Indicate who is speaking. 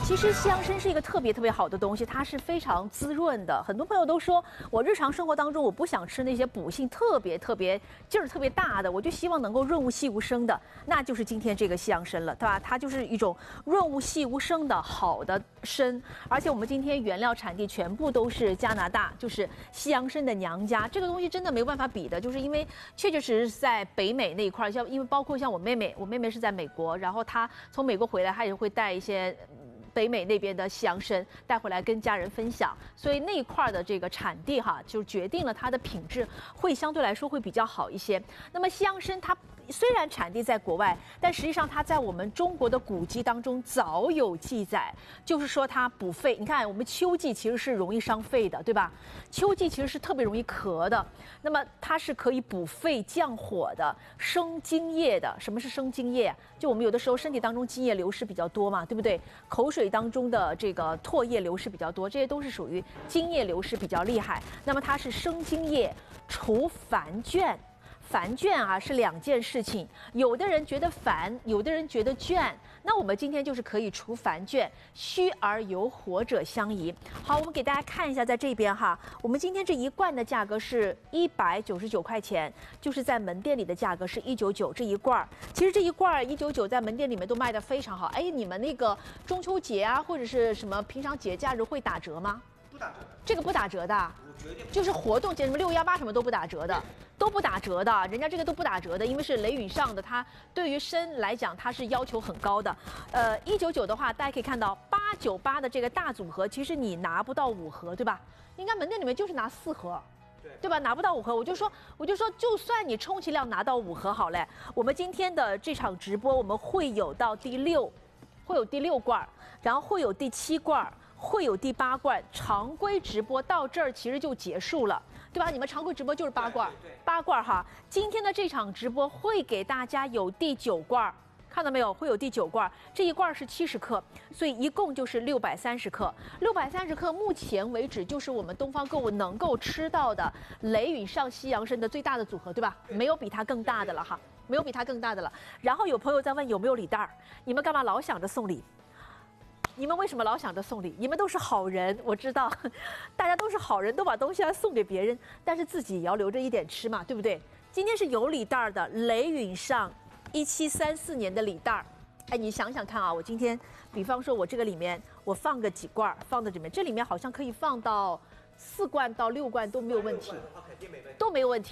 Speaker 1: 其实西洋参是一个特别好的东西，它是非常滋润的。很多朋友都说，我日常生活当中我不想吃那些补性特别劲儿特别大的，我就希望能够润物细无声的，那就是今天这个西洋参了，对吧？它就是一种润物细无声的好的参，而且我们今天原料产地全部都是加拿大，就是西洋参的娘家。这个东西真的没有办法比的，就是因为确实是在北美那一块，因为包括像我妹妹是在美国，然后她从美国回来，她也会带一些北美那边的西洋参带回来跟家人分享，所以那一块的这个产地就决定了它的品质会相对来说会比较好一些。那么西洋参它虽然产地在国外，但实际上它在我们中国的古籍当中早有记载，就是说它补肺。你看，我们秋季其实是容易伤肺的，对吧？秋季其实是特别容易咳的。那么它是可以补肺降火的，生津液的。什么是生津液？就我们有的时候身体当中津液流失比较多嘛，对不对？口水当中的这个唾液流失比较多，这些都是属于津液流失比较厉害。那么它是生津液，除烦倦。烦倦是两件事情，有的人觉得烦，有的人觉得倦。那我们今天就是可以除烦倦，虚而有火者相宜。好，我们给大家看一下，在这边我们今天这一罐的价格是199块钱，就是在门店里的价格是199这一罐。其实这一罐199在门店里面都卖得非常好。哎，你们那个中秋节或者是什么平常节假日会打折吗？
Speaker 2: 不打折的，
Speaker 1: 这个不打折的，就是活动节什么618什么都不打折的，都不打折的，人家这个都不打折的，因为是雷允上的，它对于参来讲它是要求很高的。199的话，大家可以看到898的这个大组合，其实你拿不到5盒，对吧？应该门店里面就是拿4盒。对吧？拿不到5盒，我就说，就算你充其量拿到5盒好嘞。我们今天的这场直播，我们会有到第6，会有第6罐，然后会有第7罐。会有第8罐，常规直播到这儿其实就结束了，对吧？你们常规直播就是8罐，8罐今天的这场直播会给大家有第9罐，看到没有？会有第9罐，这一罐是70克，所以一共就是630克。630克，目前为止就是我们东方购物能够吃到的雷允上西洋参的最大的组合，对吧？没有比它更大的了没有比它更大的了。然后有朋友在问有没有礼袋，你们干嘛老想着送礼？你们为什么老想着送礼？你们都是好人，我知道，大家都是好人，都把东西来送给别人，但是自己也要留着一点吃嘛，对不对？今天是有礼袋的，雷允上1734年的礼袋。哎，你想想看我今天，比方说我这个里面我放个几罐放在这里面，这里面好像可以放到4罐到6罐都没有问题，都没有问题。